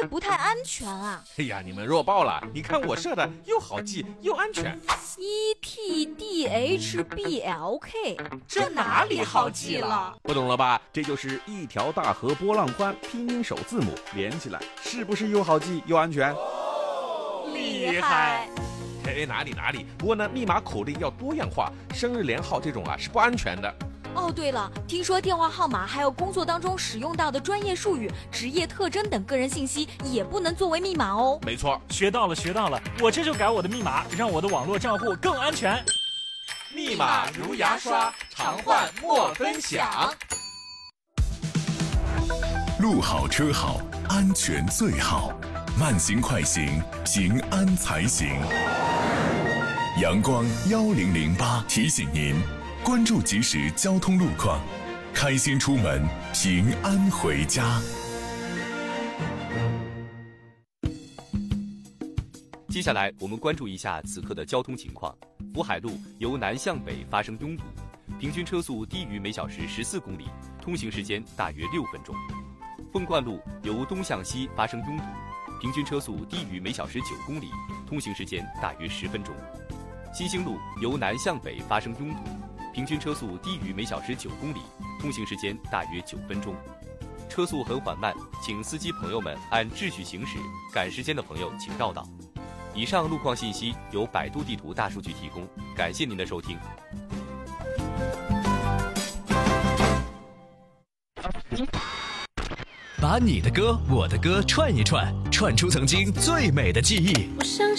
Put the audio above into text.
会不太安全啊？ 哎呀，你们弱爆了！你看我设的又好记又安全。 ETDHBLK， 这哪里好记了？ 不懂了吧？ 这就是一条大河波浪宽，拼音首字母连起来，是不是又好记又安全？ 厉害！ 哎，哪里？不过呢，密码口令要多样化，生日连号这种是不安全的。 哦，对了，听说电话号码还有工作当中使用到的专业术语、职业特征等个人信息也不能作为密码哦。 没错， 学到了，我这就改我的密码，让我的网络账户更安全。 密码如牙刷，常换莫分享。 路好车好，安全最好，慢行快行，平安才行。阳光1008提醒您，关注即时交通路况，开心出门，平安回家。 接下来我们关注一下此刻的交通情况。福海路由南向北发生拥堵，平均车速低于每小时14公里，通行时间大约6分钟。凤冠路由东向西发生拥堵，平均车速低于每小时9公里，通行时间大约10分钟。新兴路由南向北发生拥堵，平均车速低于每小时9公里，通行时间大约9分钟。车速很缓慢，请司机朋友们按秩序行驶，赶时间的朋友请绕道。以上路况信息由百度地图大数据提供，感谢您的收听。 把你的歌我的歌串一串，串出曾经最美的记忆。 我相信